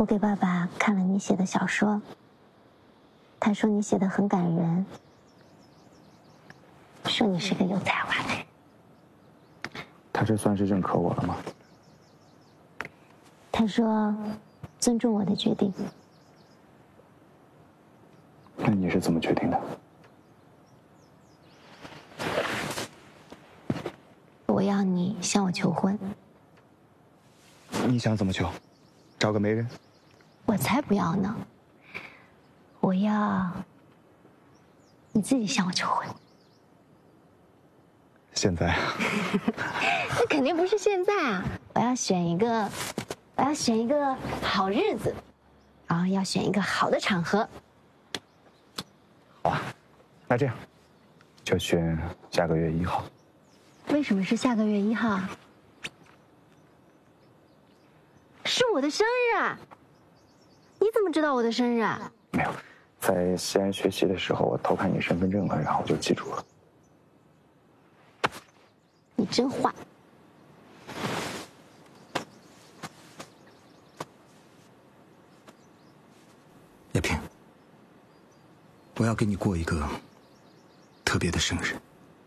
我给爸爸看了你写的小说，他说你写的很感人，说你是个有才华的人。 他这算是认可我了吗？ 他说尊重我的决定。 那你是怎么决定的？ 我要你向我求婚。 你想怎么求？找个媒人？ 我才不要呢！我要你自己向我求婚。 现在？ 那肯定不是现在啊！我要选一个好日子，然后要选一个好的场合。 好啊，那这样，就选下个月1号。 为什么是下个月1号？是我的生日啊！你怎么知道我的生日啊？ 没有，在西安学习的时候，我偷看你身份证了，然后就记住了。 你真坏。 叶萍，我要给你过一个特别的生日。